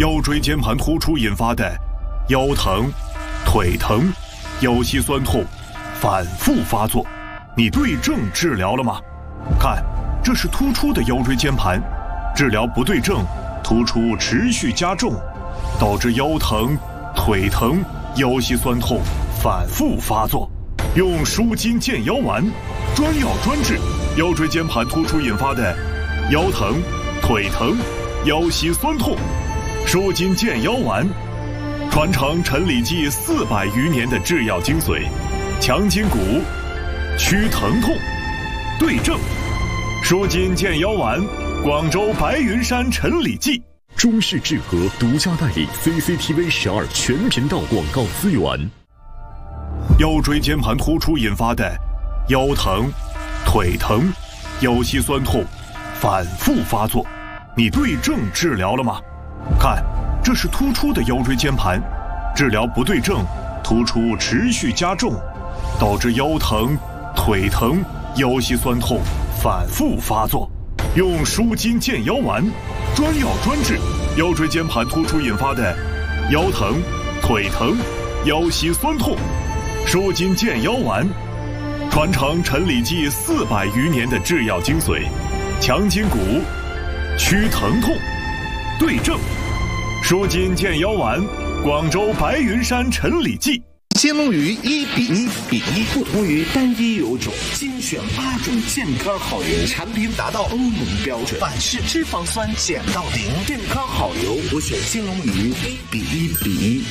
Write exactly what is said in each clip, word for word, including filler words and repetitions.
腰椎间盘突出引发的腰疼、腿疼、腰膝酸痛反复发作，你对症治疗了吗？看，这是突出的腰椎间盘，治疗不对症，突出持续加重，导致腰疼、腿疼、腰膝酸痛反复发作。用舒筋健腰丸，专药专治腰椎间盘突出引发的腰疼、腿疼、腰膝酸痛。舒筋健腰丸，传承陈李济四百余年的制药精髓，强筋骨，祛疼痛，对症。舒筋健腰丸，广州白云山陈李济。 中视智和独家代理 C C T V 十二全频道广告资源。 腰椎间盘突出引发的腰疼、腿疼、腰膝酸痛反复发作，你对症治疗了吗？看，这是突出的腰椎间盘，治疗不对症，突出持续加重，导致腰疼、腿疼、腰膝酸痛反复发作。用舒筋健腰丸，专药专治腰椎间盘突出引发的腰疼、腿疼、腰膝酸痛。舒筋健腰丸，传承陈李济四百余年的制药精髓，强筋骨，祛疼痛，对症。舒筋健腰丸，广州白云山陈李济。 金龙鱼一比一比一，不同于单一油种，精选八种健康好油，产品达到欧盟标准，反式脂肪酸减到零，健康好油，我选金龙鱼一比一比一。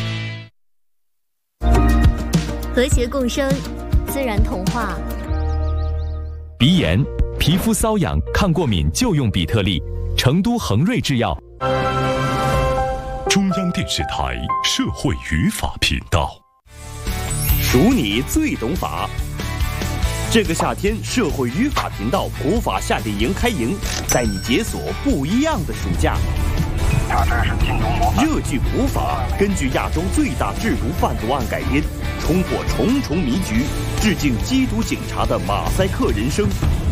和谐共生，自然童话。 鼻炎、皮肤瘙痒、抗过敏就用比特利，成都恒瑞制药。 中央电视台社会语法频道。 数你最懂法。这个夏天，社会语法频道普法夏令营开营，带你解锁不一样的暑假。热剧普法根据亚洲最大制毒贩毒案改编，冲破重重迷局，致敬缉毒警察的马赛克人生。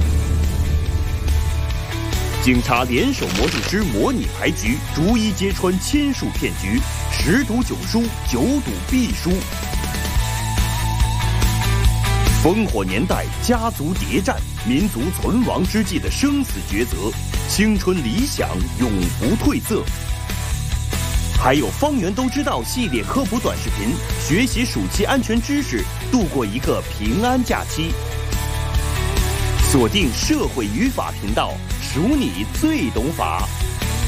警察联手魔术师模拟牌局，逐一揭穿千数骗局，十赌九输，九赌必输。烽火年代，家族谍战，民族存亡之际的生死抉择，青春理想永不褪色。还有方圆都知道系列科普短视频，学习暑期安全知识，度过一个平安假期。锁定社会语法频道，数你最懂法。